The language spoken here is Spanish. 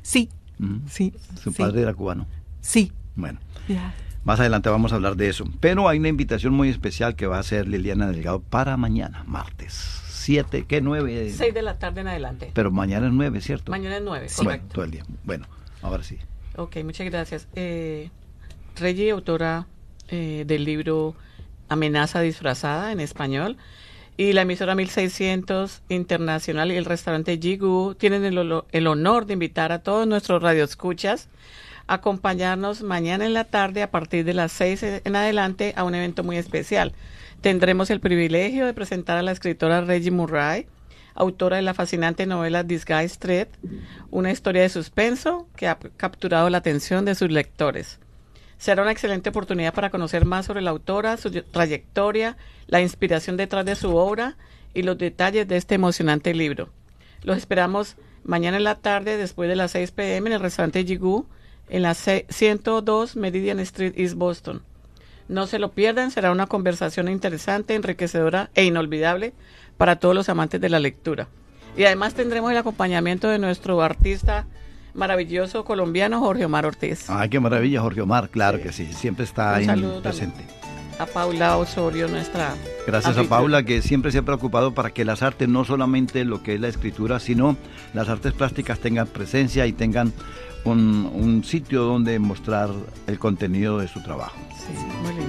Sí, sí. Su padre era cubano. Sí. Bueno, Ya. más adelante vamos a hablar de eso. Pero hay una invitación muy especial que va a hacer Liliana Delgado para mañana, martes. 7, ¿qué? 9. 6 de la tarde en adelante. Pero mañana es 9, ¿cierto? Mañana es 9, Bueno, correcto. todo el día. Bueno, ahora sí. Ok, muchas gracias. Reggie, autora del libro Amenaza Disfrazada en español, y la emisora 1600 Internacional y el restaurante Jigu tienen el honor de invitar a todos nuestros radioescuchas a acompañarnos mañana en la tarde a partir de las 6 en adelante a un evento muy especial. Tendremos el privilegio de presentar a la escritora Reggie Murray, autora de la fascinante novela Disguised Threat, una historia de suspenso que ha capturado la atención de sus lectores. Será una excelente oportunidad para conocer más sobre la autora, su trayectoria, la inspiración detrás de su obra y los detalles de este emocionante libro. Los esperamos mañana en la tarde después de las 6 p.m. en el restaurante Jigu en la 102 Meridian Street, East Boston. No se lo pierdan, será una conversación interesante, enriquecedora e inolvidable para todos los amantes de la lectura. Y además tendremos el acompañamiento de nuestro artista maravilloso colombiano Jorge Omar Ortiz. Ay, qué maravilla, Jorge Omar, claro que sí, siempre está ahí presente. A Paula Osorio, nuestra Gracias a Paula, que siempre se ha preocupado para que las artes, no solamente lo que es la escritura, sino las artes plásticas tengan presencia y tengan un sitio donde mostrar el contenido de su trabajo. Sí, muy lindo.